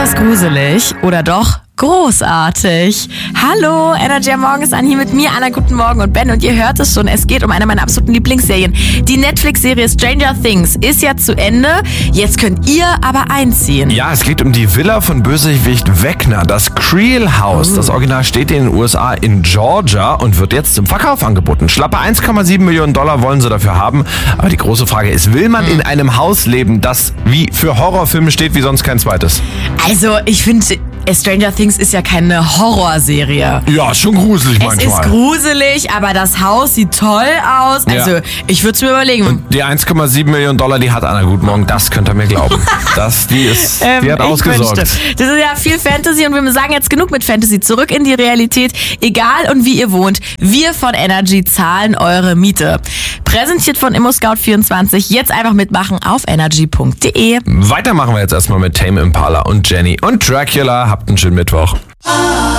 das gruselig oder doch großartig? Hallo, Energy am Morgen ist an hier mit mir, Anna, guten Morgen und Ben, und ihr hört es schon, es geht um eine meiner absoluten Lieblingsserien. Die Netflix-Serie Stranger Things ist ja zu Ende, jetzt könnt ihr aber einziehen. Ja, es geht um die Villa von Bösewicht Vecna, das Creel House. Das Original steht in den USA in Georgia und wird jetzt zum Verkauf angeboten. Schlappe 1,7 Millionen Dollar wollen sie dafür haben. Aber die große Frage ist, will man in einem Haus leben, das wie für Horrorfilme steht, wie sonst kein zweites? Also, ich finde, Stranger Things ist ja keine Horrorserie. Ja, ist schon gruselig manchmal. Es ist gruselig, aber das Haus sieht toll aus. Also, ich würde es mir überlegen. Und die 1,7 Millionen Dollar, die hat Anna Guten Morgen, das könnt ihr mir glauben. Die hat ausgesorgt. Das ist ja viel Fantasy und wir sagen jetzt genug mit Fantasy. Zurück in die Realität. Egal und wie ihr wohnt, wir von Energy zahlen eure Miete. Präsentiert von ImmoScout24. Jetzt einfach mitmachen auf energy.de. Weiter machen wir jetzt erstmal mit Tame Impala und Jenny und Dracula. Habt einen schönen Mittwoch.